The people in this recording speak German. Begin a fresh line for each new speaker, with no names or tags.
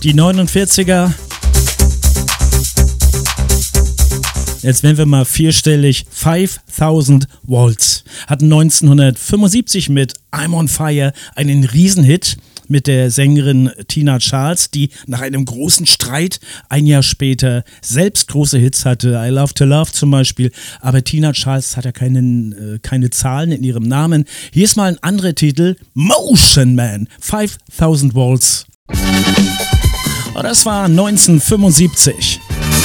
Die 49er. Jetzt werden wir mal vierstellig. 5000 Volts. Hatten 1975 mit I'm on Fire einen Riesenhit mit der Sängerin Tina Charles, die nach einem großen Streit ein Jahr später selbst große Hits hatte. I Love to Love zum Beispiel. Aber Tina Charles hat ja keine Zahlen in ihrem Namen. Hier ist mal ein anderer Titel. Motion Man. 5000 Volts. Oh, das war 1975.